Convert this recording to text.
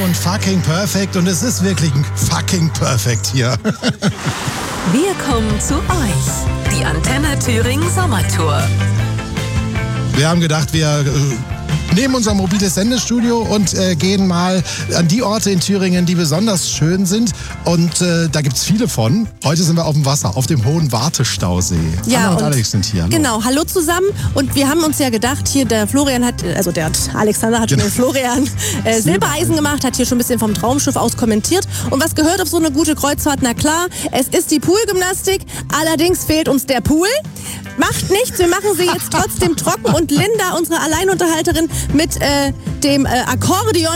und fucking perfekt und es ist wirklich fucking perfekt hier. Wir kommen zu euch, die Antenne Thüringen Sommertour. Wir haben gedacht, wir nehmen unser mobiles Sendestudio und gehen mal an die Orte in Thüringen, die besonders schön sind. Und da gibt es viele von. Heute sind wir auf dem Wasser, auf dem Hohen Wartestausee. Ja, Anna und Alex sind hier. Genau, hallo zusammen. Und wir haben uns ja gedacht, hier der Florian hat, also der Alexander hat schon den Florian Silbereisen gemacht, hat hier schon ein bisschen vom Traumschiff aus kommentiert. Und was gehört auf so eine gute Kreuzfahrt? Na klar, es ist die Poolgymnastik. Allerdings fehlt uns der Pool. Macht nichts, wir machen sie jetzt trotzdem trocken. Und Linda, unsere Alleinunterhalterin, mit dem Akkordeon